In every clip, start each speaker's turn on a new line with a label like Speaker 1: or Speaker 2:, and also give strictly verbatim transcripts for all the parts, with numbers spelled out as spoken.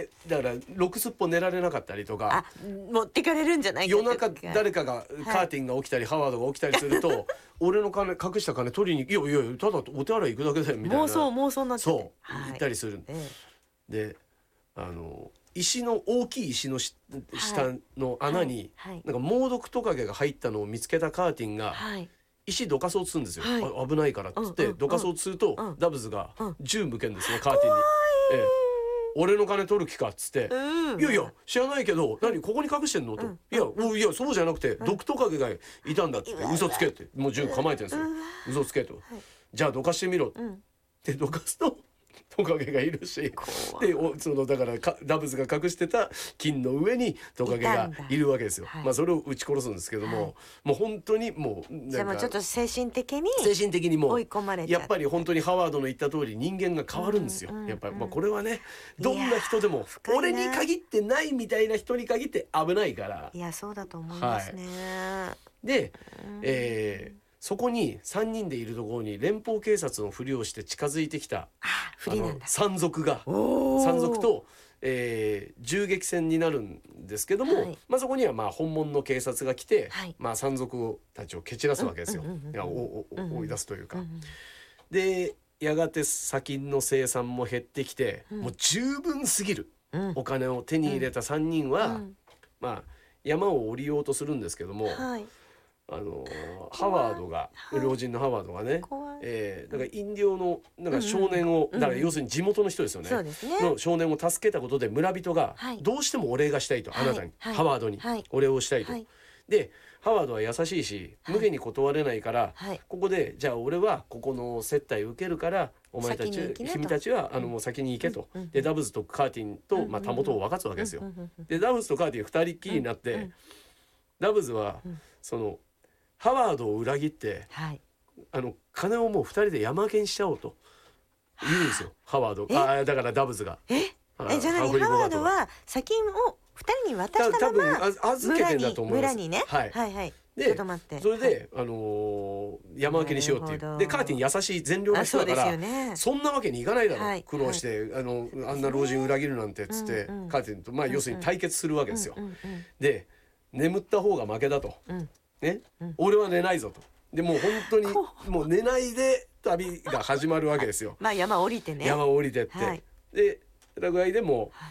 Speaker 1: でだからろくすっぽ寝られなかったりとか、
Speaker 2: あ持ってかれるんじゃないか
Speaker 1: 夜中誰かがカーティンが起きたり、はい、ハワードが起きたりすると俺の金隠した金取りにいやいやただお手洗い行くだけだよみたいな
Speaker 2: 妄想妄想になっちゃって
Speaker 1: そう、はい、言ったりする、ええ、であの石の大きい石の下の穴に、はいはい、なんか猛毒トカゲが入ったのを見つけたカーティンが、はい、石どかそうとするんですよ、はい、危ないからっつって、うんうん、どかそうとすると、うん、ダブズが銃向けるんですね、カーティンに、ええ、俺の金取る気かっつって、うん、いやいや知らないけど何ここに隠してんのと、うん、いやいやそうじゃなくて、うん、毒トカゲがいたんだって嘘つけってもう銃構えてるんですよ、嘘つけと、はい、じゃあどかしてみろ、うん、ってどかすとトカゲがいるしでそのだからかダブズが隠してた金の上にトカゲがいるわけですよ、はい、まあそれを撃ち殺すんですけども、はい、もう本当にもうなんか
Speaker 2: じゃあもうちょっと精神的に
Speaker 1: 精神的にもう
Speaker 2: 追い込まれちゃう
Speaker 1: やっぱり本当にハワードの言った通り人間が変わるんですよ、うんうんうん、やっぱりまあこれはねどんな人でも俺に限ってないみたいな人に限って危ないから
Speaker 2: いやそうだと思いますね、
Speaker 1: はい、で、うんえーそこにさんにんでいるところに連邦警察のふりをして近づいてきたあの山賊が山賊と、えー、銃撃戦になるんですけども、はいまあ、そこにはまあ本物の警察が来て、はいまあ、山賊たちを蹴散らすわけですよ、追い出すというか、うんうん、でやがて砂金の生産も減ってきて、うん、もう十分すぎるお金を手に入れたさんにんは、うんうん、まあ、山を降りようとするんですけども、はいあのハワードが老人のハワードがね、えー、だからインディオのなんか少年を、うんうん、だから要するに地元の人ですよね、うんうん、の少年を助けたことで村人がどうしてもお礼がしたいと、はい、あなたに、はい、ハワードにお礼をしたいと、はい、でハワードは優しいし無限に断れないから、はい、ここでじゃあ俺はここの接待受けるからお前たち君たちはあのもう先に行けと、うんうん、でダブズとカーティンと、まあ、たもとを分かつわけですよ、うんうんうん、でダブズとカーティンふたりっきりになって、うんうん、ダブズは、うん、そのハワードを裏切って、はい、あの金をもうふたりで山分けにしちゃおうと言うんですよハワードあだからダブズが
Speaker 2: ええじゃあ何ハワードは先をふたりに渡したまま
Speaker 1: 預けてんだと思います
Speaker 2: 村にね、はい、はいはい
Speaker 1: でそれで、はいあのー、山分けにしようっていうでカーティン優しい善良な人だから そ,、ね、そんなわけにいかないだろう、はい、苦労して、はい、あのあんな老人裏切るなんてっつって、うんうん、カーティンと、まあ、要するに対決するわけですよ、うんうんうん、で眠った方が負けだと、うんねうん、俺は寝ないぞとでもう本当にもう寝ないで旅が始まるわけですよ
Speaker 2: まあ山降りてね
Speaker 1: 山降りてって、はい、でラグアイでも、はい、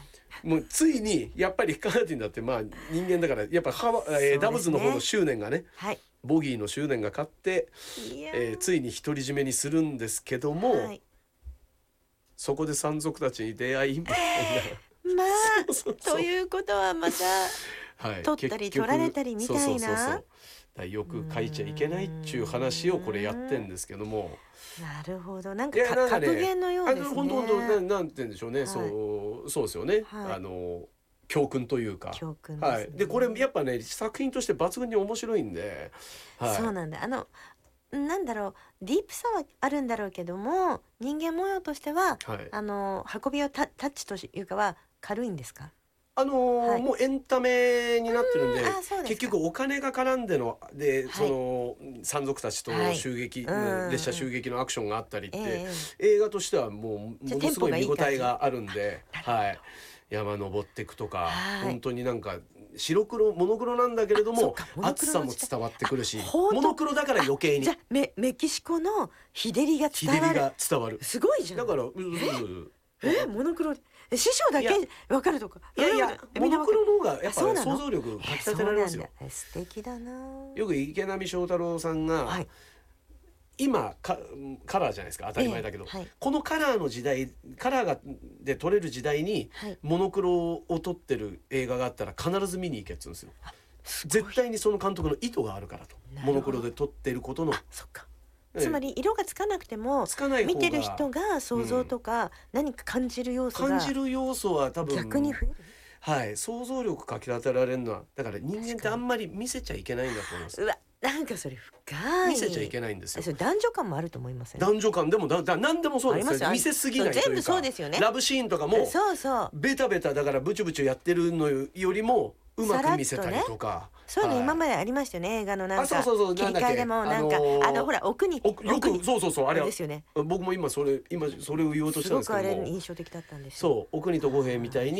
Speaker 1: もうついにやっぱりカーティンだってまあ人間だからやっぱハワ、えー、ダブズの方の執念がね、はい、ボギーの執念が勝って、えー、ついに独り占めにするんですけども、はい、そこで山賊たちに出会いみたい
Speaker 2: なまあそうそうそうということはまた、はい、取ったり取られたりみたいなそうそうそうそう
Speaker 1: よく書いちゃいけないっていう話をこれやってんですけども
Speaker 2: なるほどなんか格言のようですね
Speaker 1: 本当本当ななんて言うんでしょうね、はい、そうそうですよね、はい、あの教訓というか
Speaker 2: 教訓ですね、はい、
Speaker 1: でこれやっぱね作品として抜群に面白いんで、
Speaker 2: はい、そうなんだあのなんだろうディープさはあるんだろうけども人間模様としては、はい、あの運びをタッチというかは軽いんですか
Speaker 1: あのーはい、もうエンタメになってるん で, んで結局お金が絡んでので、はい、その山賊たちと襲撃、はい、列車襲撃のアクションがあったりって、えー、映画としてはもうものすごい見応えがあるんで、はい、山登っていくとか、はい、本当になんか白黒モノクロなんだけれども熱さも伝わってくるしモノクロだから余計に
Speaker 2: じゃメメキシコの日照りが伝わる日照りが伝わるすごいじゃん
Speaker 1: だから
Speaker 2: ええモノクロ師匠だけ分かるとか
Speaker 1: いやいやモノクロの方がやっぱり想像力かき立てられますよ
Speaker 2: 素敵だな
Speaker 1: よく池波正太郎さんが、はい、今カラーじゃないですか当たり前だけど、えーはい、このカラーの時代カラーがで撮れる時代に、はい、モノクロを撮ってる映画があったら必ず見に行けっつうんですよ絶対にその監督の意図があるからとモノクロで撮ってることの
Speaker 2: そっかつまり色がつかなくても見てる人が想像とか何か感じる要素が
Speaker 1: 感じる要素は多分
Speaker 2: 逆に増える
Speaker 1: はい想像力かき立てられるのはだから人間ってあんまり見せちゃいけないんだと思います
Speaker 2: うわなんかそれ深い
Speaker 1: 見せちゃいけないんですよ
Speaker 2: それ男女感もあると思いますね
Speaker 1: 男女感でもだだ何でもそうですよ見せすぎないというか
Speaker 2: 全部そうですよね
Speaker 1: ラブシーンとかも
Speaker 2: そうそう
Speaker 1: ベタベタだからブチュブチュやってるのよりもうまく見せたりとか、
Speaker 2: ね、そういうの今までありましたよね、はい、映画のなんか切り替えでもなんかあのー、あのほら奥に
Speaker 1: 奥よくそうそうそうあれ
Speaker 2: ですよね
Speaker 1: 僕も今それ今それを言おうとしたんですけども
Speaker 2: すごくあれ印象的だったんです
Speaker 1: よそう奥にと五兵みたいに